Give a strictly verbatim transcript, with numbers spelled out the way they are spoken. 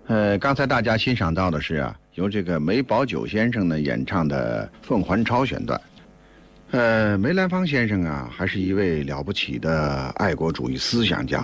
呃，刚才大家欣赏到的是啊，由这个梅葆玖先生呢演唱的《凤还巢》选段。呃，梅兰芳先生啊，还是一位了不起的爱国主义思想家。